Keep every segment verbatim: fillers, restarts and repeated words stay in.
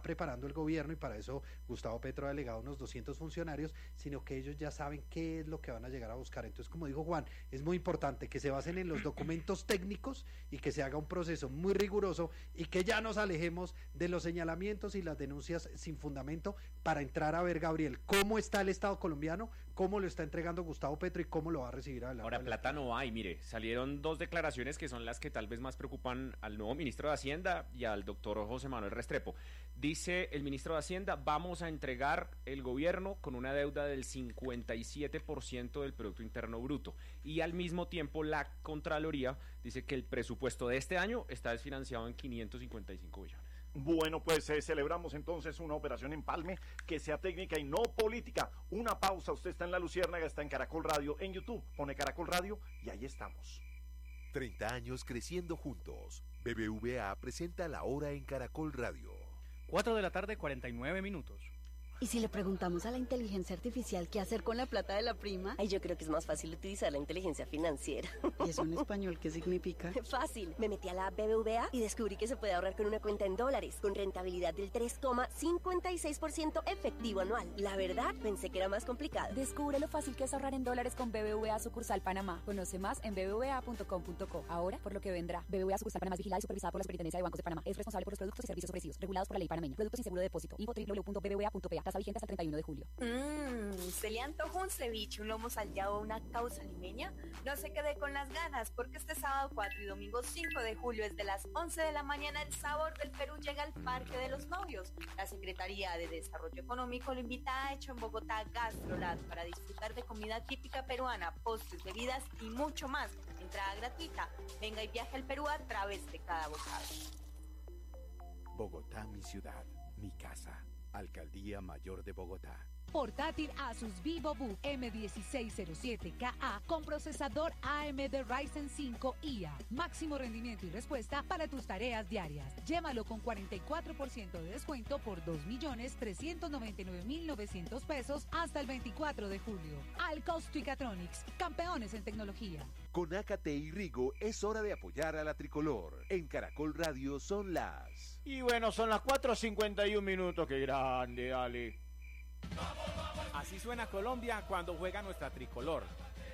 preparando el gobierno y para eso Gustavo Petro ha delegado unos doscientos funcionarios, sino que ellos ya saben qué es lo que van a llegar a buscar. Entonces, como dijo Juan, es muy importante que se basen en los documentos técnicos y que se haga un proceso muy riguroso y que ya nos alejemos de los señalamientos y las denuncias sin fundamento para entrar a ver, Gabriel, cómo está el Estado colombiano, cómo lo está entregando Gustavo Petro y cómo lo va a recibir adelante. Ahora, plata no hay, mire, salieron dos declaraciones que son las que tal vez más preocupan al nuevo ministro de Hacienda y al doctor José Manuel Restrepo. Dice el ministro de Hacienda, vamos a entregar el gobierno con una deuda del cincuenta y siete por ciento del Producto Interno Bruto, y al mismo tiempo la Contraloría dice que el presupuesto de este año está desfinanciado en quinientos cincuenta y cinco billones. Bueno, pues eh, celebramos entonces una operación empalme que sea técnica y no política. Una pausa, usted está en La Luciérnaga, está en Caracol Radio, en YouTube, pone Caracol Radio y ahí estamos. treinta años creciendo juntos. B B V A presenta La Hora en Caracol Radio. cuatro de la tarde, cuarenta y nueve minutos. ¿Y si le preguntamos a la inteligencia artificial qué hacer con la plata de la prima? Ay, yo creo que es más fácil utilizar la inteligencia financiera. ¿Y eso en español qué significa? Fácil. Me metí a la B B V A y descubrí que se puede ahorrar con una cuenta en dólares, con rentabilidad del tres coma cincuenta y seis por ciento efectivo anual. La verdad, pensé que era más complicado. Descubre lo fácil que es ahorrar en dólares con B B V A Sucursal Panamá. Conoce más en b b v a punto com punto co. Ahora, por lo que vendrá. B B V A Sucursal Panamá es vigilada y supervisada por la Superintendencia de Bancos de Panamá. Es responsable por los productos y servicios ofrecidos, regulados por la ley panameña. Productos sin seguro de depósito. Info doble u doble u doble u punto b b v a punto p a. Tasa vigente hasta el treinta y uno de julio. Mmm, ¿se le antojó un ceviche, un lomo salteado o una causa limeña? No se quede con las ganas, porque este sábado cuatro y domingo cinco de julio, desde las once de la mañana, el sabor del Perú llega al Parque de los Novios. La Secretaría de Desarrollo Económico lo invita a Hecho en Bogotá Gastrolab para disfrutar de comida típica peruana, postres, bebidas y mucho más. Entrada gratuita. Venga y viaje al Perú a través de cada bocado. Bogotá, mi ciudad, mi casa. Alcaldía Mayor de Bogotá. Portátil Asus VivoBook M dieciséis cero siete K A con procesador A M D Ryzen cinco I A. Máximo rendimiento y respuesta para tus tareas diarias. Llévalo con cuarenta y cuatro por ciento de descuento por dos millones trescientos noventa y nueve mil novecientos pesos hasta el veinticuatro de julio. Alcosto y Catronics, campeones en tecnología. Con A K T y Rigo es hora de apoyar a la tricolor. En Caracol Radio son las... Y bueno, son las cuatro cincuenta y un minutos. ¡Qué grande, Ale! Así suena Colombia cuando juega nuestra tricolor.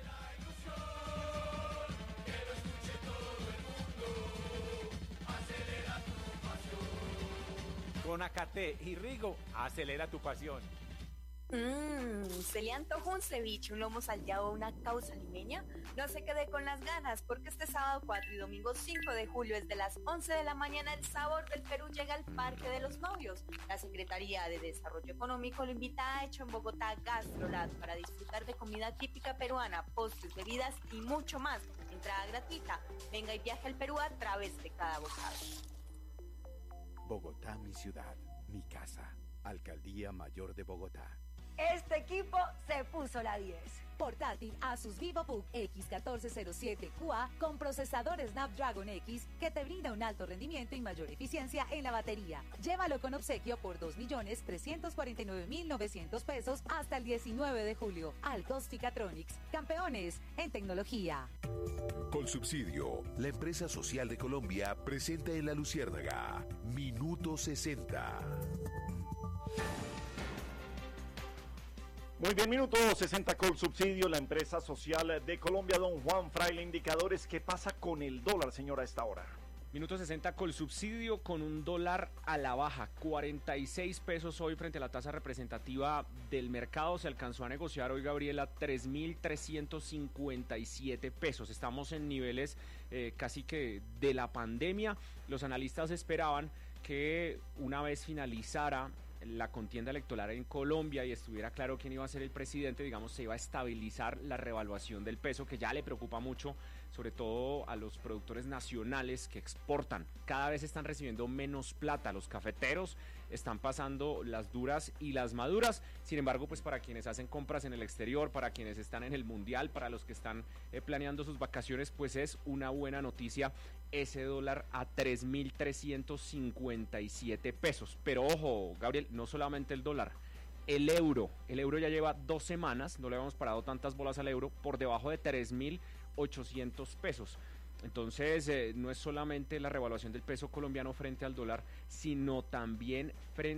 Con A K T y Rigo, acelera tu pasión. Mmm, ¿se le antojó un ceviche, un lomo salteado o una causa limeña? No se quede con las ganas, porque este sábado cuatro y domingo cinco de julio, desde las once de la mañana, el sabor del Perú llega al Parque de los Novios. La Secretaría de Desarrollo Económico lo invita a Hecho en Bogotá Gastrolab para disfrutar de comida típica peruana, postres, bebidas y mucho más. Entrada gratuita. Venga y viaje al Perú a través de cada bocado. Bogotá, mi ciudad, mi casa. Alcaldía Mayor de Bogotá. Este equipo se puso la diez. Portátil Asus VivoBook X catorce cero siete Q A con procesador Snapdragon X que te brinda un alto rendimiento y mayor eficiencia en la batería. Llévalo con obsequio por dos millones trescientos cuarenta y nueve mil novecientos pesos hasta el diecinueve de julio. Alcosto y Catronics, campeones en tecnología. Colsubsidio, la empresa social de Colombia, presenta en La Luciérnaga Minuto sesenta. Muy bien, minuto sesenta Colsubsidio, la empresa social de Colombia. Don Juan Fraile, indicadores, ¿qué pasa con el dólar, señora, a esta hora? Minuto sesenta Colsubsidio con un dólar a la baja, cuarenta y seis pesos hoy frente a la tasa representativa del mercado. Se alcanzó a negociar hoy, Gabriela, tres mil trescientos cincuenta y siete pesos. Estamos en niveles eh, casi que de la pandemia. Los analistas esperaban que una vez finalizara la contienda electoral en Colombia y estuviera claro quién iba a ser el presidente, digamos, se iba a estabilizar la revaluación del peso, que ya le preocupa mucho, sobre todo a los productores nacionales que exportan. Cada vez están recibiendo menos plata, los cafeteros están pasando las duras y las maduras. Sin embargo, pues para quienes hacen compras en el exterior, para quienes están en el mundial, para los que están eh, planeando sus vacaciones, pues es una buena noticia ese dólar a tres mil trescientos cincuenta y siete pesos. Pero ojo, Gabriel, no solamente el dólar, el euro, el euro ya lleva dos semanas, no le habíamos parado tantas bolas al euro, por debajo de tres mil ochocientos pesos. Entonces, eh, no es solamente la revaluación del peso colombiano frente al dólar, sino también frente